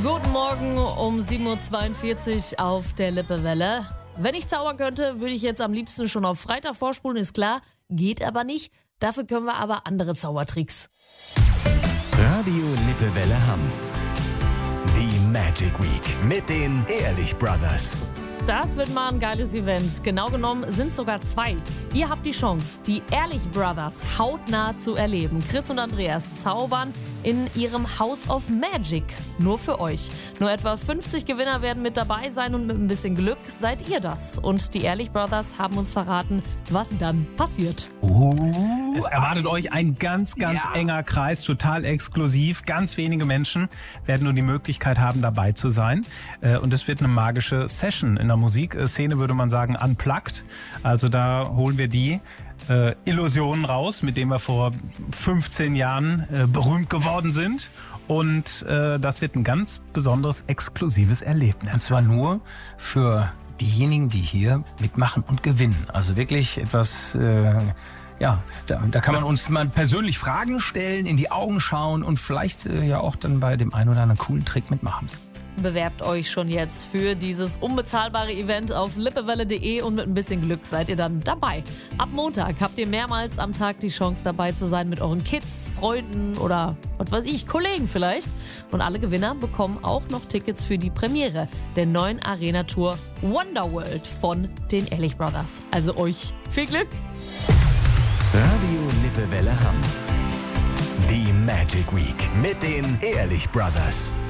Guten Morgen um 7.42 Uhr auf der Lippewelle. Wenn ich zaubern könnte, würde ich jetzt am liebsten schon auf Freitag vorspulen, ist klar. Geht aber nicht. Dafür können wir aber andere Zaubertricks. Radio Lippewelle Hamm. Die Magic Week mit den Ehrlich Brothers. Das wird mal ein geiles Event. Genau genommen sind sogar 2. Ihr habt die Chance, die Ehrlich Brothers hautnah zu erleben. Chris und Andreas zaubern in ihrem House of Magic. Nur für euch. Nur etwa 50 Gewinner werden mit dabei sein und mit ein bisschen Glück seid ihr das. Und die Ehrlich Brothers haben uns verraten, was dann passiert. Es erwartet euch ein ganz enger Kreis, total exklusiv. Ganz wenige Menschen werden nur die Möglichkeit haben, dabei zu sein. Und es wird eine magische Session. In der Musikszene würde man sagen unplugged. Also da holen wir die Illusionen raus, mit denen wir vor 15 Jahren berühmt geworden sind. Und das wird ein ganz besonderes, exklusives Erlebnis. Und zwar nur für diejenigen, die hier mitmachen und gewinnen. Also wirklich etwas... Da kann man uns mal persönlich Fragen stellen, in die Augen schauen und vielleicht ja auch dann bei dem einen oder anderen coolen Trick mitmachen. Bewerbt euch schon jetzt für dieses unbezahlbare Event auf lippewelle.de und mit ein bisschen Glück seid ihr dann dabei. Ab Montag habt ihr mehrmals am Tag die Chance dabei zu sein mit euren Kids, Freunden oder was weiß ich, Kollegen vielleicht. Und alle Gewinner bekommen auch noch Tickets für die Premiere der neuen Arena-Tour Wonderworld von den Ehrlich Brothers. Also euch viel Glück! Radio Lippewelle Hamm. Die Magic Week mit den Ehrlich Brothers.